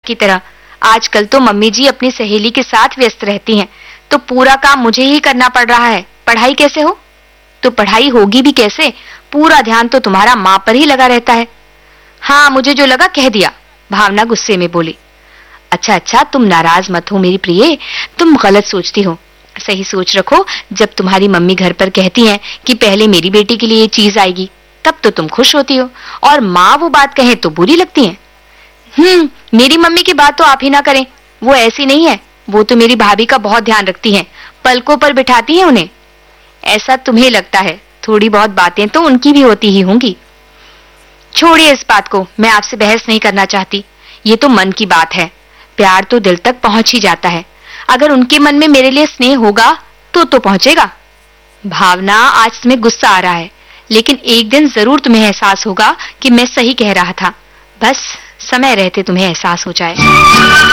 की तरह। आजकल तो मम्मी जी अपनी सहेली के साथ व्यस्त रहती हैं, तो पूरा काम मुझे ही करना पड़ रहा है। पढ़ाई कैसे हो? तो पढ़ाई होगी भी कैसे, पूरा ध्यान तो तुम्हारा माँ पर ही लगा रहता है। हाँ, मुझे जो लगा कह दिया, भावना गुस्से में बोली। अच्छा अच्छा, तुम नाराज मत हो मेरी प्रिय, तुम गलत सोचती हो। सही सोच रखो, जब तुम्हारी मम्मी घर पर कहती हैं कि पहले मेरी बेटी के लिए ये चीज आएगी, तब तो तुम खुश होती हो, और माँ वो बात कहे तो बुरी लगती है। मेरी मम्मी की बात तो आप ही ना करें, वो ऐसी नहीं है। वो तो मेरी भाभी का बहुत ध्यान रखती हैं, पलकों पर बिठाती हैं उन्हें। ऐसा तुम्हें लगता है, थोड़ी बहुत बातें तो उनकी भी होती ही होंगी। छोड़िए इस बात को, मैं आपसे बहस नहीं करना चाहती। ये तो मन की बात है, प्यार तो दिल तक पहुंच ही जाता है। अगर उनके मन में मेरे लिए स्नेह होगा तो पहुंचेगा। भावना, आज तुम्हें गुस्सा आ रहा है, लेकिन एक दिन जरूर तुम्हें एहसास होगा कि मैं सही कह रहा था। बस समय रहते तुम्हें एहसास हो जाए।